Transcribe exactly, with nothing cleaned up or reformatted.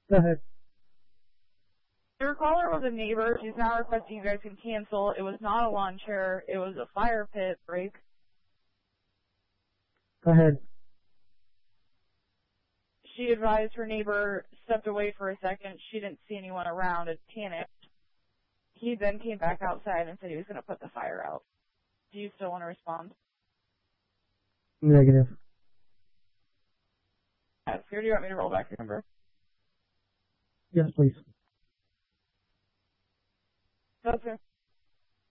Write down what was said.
Go ahead. Your caller was a neighbor. She's now requesting you guys can cancel. It was not a lawn chair. It was a fire pit break. Go ahead. She advised her neighbor stepped away for a second. She didn't see anyone around and panicked. He then came back outside and said he was going to put the fire out. Do you still want to respond? Negative. Yes, or do you want me to roll back your number? Yes, please. Okay.